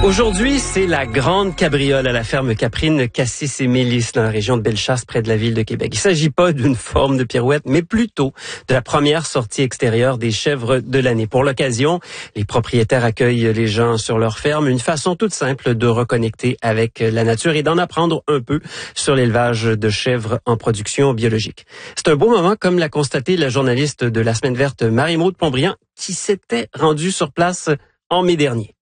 Aujourd'hui, c'est la grande cabriole à la ferme caprine Cassis et Mélis dans la région de Bellechasse, près de la ville de Québec. Il ne s'agit pas d'une forme de pirouette, mais plutôt de la première sortie extérieure des chèvres de l'année. Pour l'occasion, les propriétaires accueillent les gens sur leur ferme, une façon toute simple de reconnecter avec la nature et d'en apprendre un peu sur l'élevage de chèvres en production biologique. C'est un beau moment, comme l'a constaté la journaliste de la Semaine verte Marie-Maude Pontbriand, qui s'était rendue sur place en mai dernier.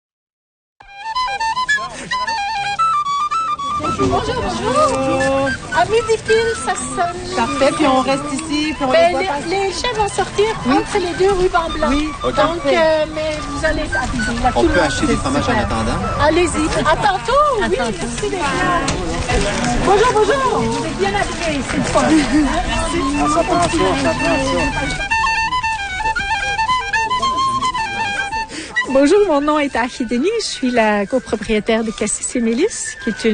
Bonjour. À midi pile, ça sonne. Parfait, puis on reste ici, puis on les chefs vont sortir entre les deux rubans blancs. Oui, okay. Donc, mais vous allez aviser. On peut acheter des fromages en attendant? Allez-y. À tantôt. Oui, merci d'être là. Bonjour. Vous êtes bien habillés, c'est le fun. Merci. Ça prend ça. Bonjour, mon nom est Achi Denis. Je suis la copropriétaire de Cassis et Mélis, qui est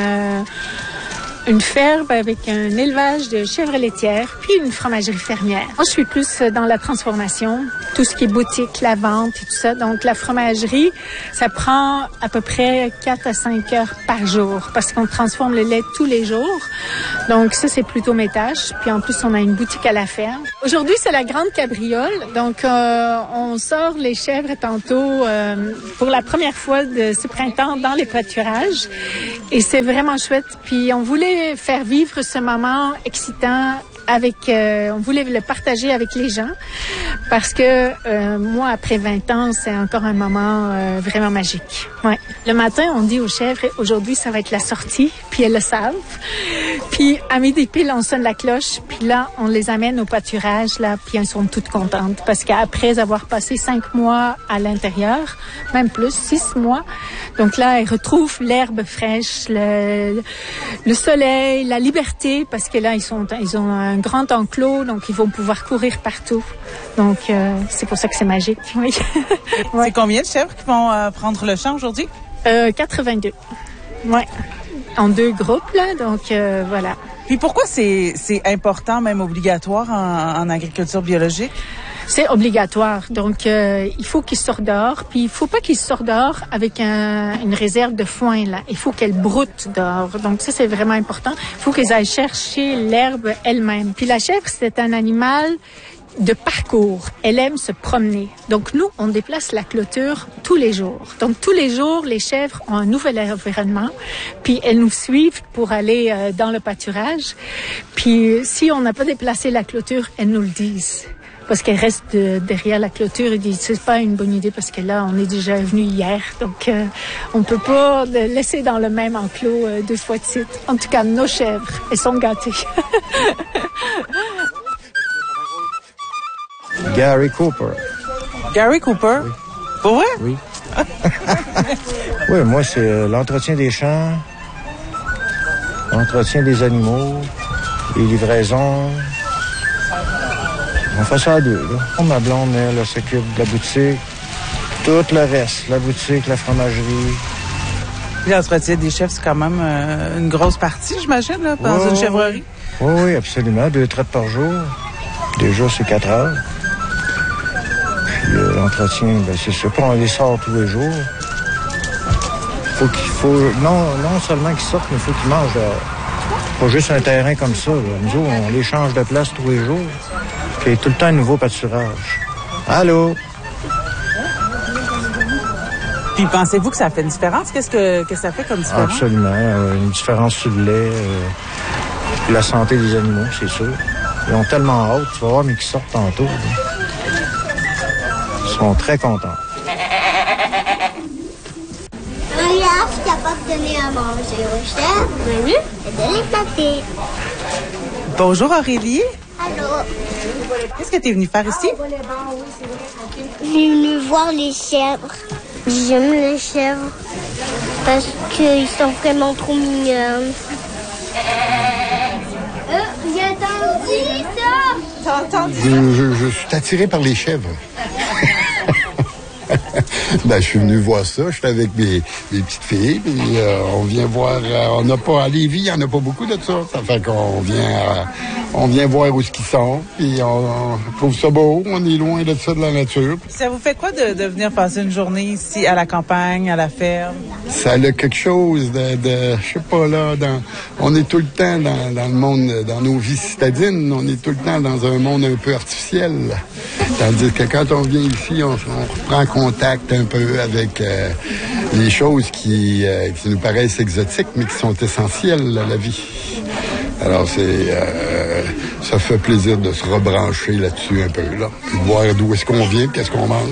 une ferme avec un élevage de chèvres laitières, puis une fromagerie fermière. Moi, je suis plus dans la transformation, tout ce qui est boutique, la vente et tout ça. Donc, la fromagerie, ça prend à peu près 4 à 5 heures par jour parce qu'on transforme le lait tous les jours. Donc, ça, c'est plutôt mes tâches. Puis, en plus, on a une boutique à la ferme. Aujourd'hui, c'est la grande cabriole. Donc, on sort les chèvres tantôt pour la première fois de ce printemps dans les pâturages. Et c'est vraiment chouette. Puis, on voulait faire vivre ce moment excitant on voulait le partager avec les gens parce que moi, après 20 ans, c'est encore un moment vraiment magique. Ouais. Le matin, on dit aux chèvres, aujourd'hui, ça va être la sortie, puis elles le savent. Puis à midi pile, on sonne la cloche, puis là, on les amène au pâturage, là, puis elles sont toutes contentes parce qu'après avoir passé 5 mois à l'intérieur, même plus, 6 mois, donc là, elles retrouvent l'herbe fraîche, le soleil, la liberté, parce que là, ils ont un grand enclos, donc ils vont pouvoir courir partout. Donc, c'est pour ça que c'est magique. Oui. Ouais. C'est combien de chèvres qui vont prendre le champ aujourd'hui? 82. Ouais. En 2 groupes, là. Donc, voilà. Puis pourquoi c'est important, même obligatoire en agriculture biologique? C'est obligatoire. Donc, il faut qu'ils sortent dehors. Puis, il faut pas qu'ils sortent dehors avec une réserve de foin, là. Il faut qu'elles broutent dehors. Donc, ça, c'est vraiment important. Il faut qu'ils aillent chercher l'herbe elle-même. Puis, la chèvre, c'est un animal de parcours. Elle aime se promener. Donc, nous, on déplace la clôture tous les jours. Donc, tous les jours, les chèvres ont un nouvel environnement. Puis, elles nous suivent pour aller dans le pâturage. Puis, si on n'a pas déplacé la clôture, elles nous le disent. Parce qu'elle reste derrière la clôture et dit c'est pas une bonne idée parce que là on est déjà venu hier, donc on peut pas le laisser dans le même enclos 2 fois de suite. En tout cas, nos chèvres, elles sont gâtées. Gary Cooper. Gary Cooper? Oui. Pour vrai? Oui. Oui, moi c'est l'entretien des champs, l'entretien des animaux, les livraisons. On fait ça à 2, là. Ma blonde, elle s'occupe de la boutique. Tout le reste, la boutique, la fromagerie. L'entretien des chèvres, c'est quand même une grosse partie, j'imagine, là, dans une chèvrerie. Oui, absolument. 2 traites par jour. Déjà, c'est 4 heures. Puis l'entretien, c'est ça. On les sort tous les jours. Non seulement qu'ils sortent, mais il faut qu'ils mangent dehors. Pas juste un terrain comme ça, là. Nous autres, on les change de place tous les jours. Puis il y a tout le temps un nouveau pâturage. Allô? Puis pensez-vous que ça fait une différence? Qu'est-ce que ça fait comme différence? Absolument. Une différence sur le lait, la santé des animaux, c'est sûr. Ils ont tellement hâte, tu vas voir, mais qu'ils sortent tantôt. Là. Ils sont très contents. Regarde, je suis capable de donner à manger aux chèvres. Oui. Et de les flatter. Bonjour Aurélie. Allô? Qu'est-ce que tu es venue faire ici? Je suis venue voir les chèvres. J'aime les chèvres parce qu'ils sont vraiment trop mignons. J'ai entendu ça! T'as entendu? Je suis attiré par les chèvres. Ben, je suis venu voir ça. Je suis avec mes petites filles. Puis, on vient voir. On n'a pas à Lévis, il n'y en a pas beaucoup de ça. Ça fait qu'on vient voir où ce qu'ils sont. Puis on trouve ça beau. On est loin de ça, de la nature. Ça vous fait quoi de venir passer une journée ici, à la campagne, à la ferme? Ça a quelque chose de je sais pas là. On est tout le temps dans le monde, dans nos vies citadines. On est tout le temps dans un monde un peu artificiel. Tandis que quand on vient ici, on reprend contact un peu avec les choses qui nous paraissent exotiques, mais qui sont essentielles à la vie. Alors, ça fait plaisir de se rebrancher là-dessus un peu, là. Puis de voir d'où est-ce qu'on vient, qu'est-ce qu'on mange.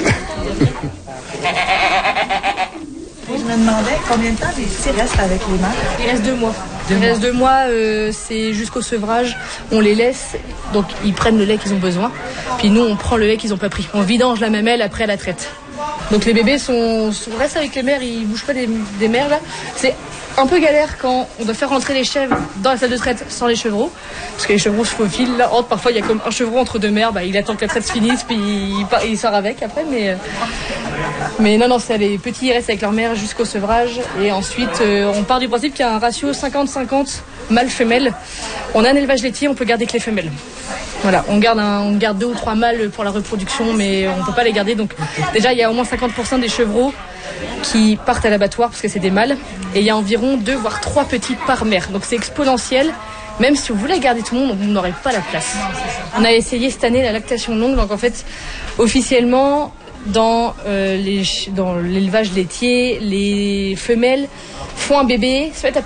Je me demandais combien de temps les petits restent avec les mères? Il reste 2 mois. Il reste 2 mois, c'est jusqu'au sevrage. On les laisse, donc ils prennent le lait qu'ils ont besoin. Puis nous, on prend le lait qu'ils n'ont pas pris. On vidange la mamelle après la traite. Donc les bébés restent avec les mères, ils bougent pas des mères là. C'est un peu galère quand on doit faire rentrer les chèvres dans la salle de traite sans les chevreaux. Parce que les chevreaux se faufilent là. Parfois il y a comme un chevreau entre 2 mères, il attend que la traite se finisse, puis il sort avec après. Mais non, c'est les petits, ils restent avec leur mère jusqu'au sevrage. Et ensuite, on part du principe qu'il y a un ratio 50-50 mâle-femelle. On a un élevage laitier, on peut garder que les femelles. Voilà, on garde 2 ou 3 mâles pour la reproduction, mais on ne peut pas les garder. Donc déjà, il y a au moins 50% des chevreaux qui partent à l'abattoir parce que c'est des mâles. Et il y a environ 2 voire 3 petits par mère. Donc c'est exponentiel. Même si vous voulez garder tout le monde, vous n'aurez pas la place. On a essayé cette année la lactation longue. Donc en fait, officiellement, dans l'élevage laitier, les femelles font un bébé, se mettent à